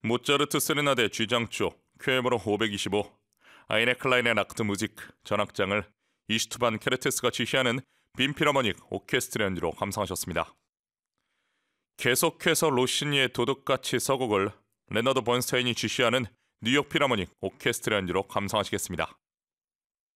모차르트 세레나데 G장조 쾌음으로 525, 아이네 클라인의 나크트 무지크 전악장을 이슈투반 케르테스가 지휘하는 빈필하모닉 오케스트라 연주로 감상하셨습니다. 계속해서 로시니의 도둑같이 서곡을 레너드 번스타인이 지휘하는 뉴욕 필하모닉 오케스트라 연주로 감상하시겠습니다.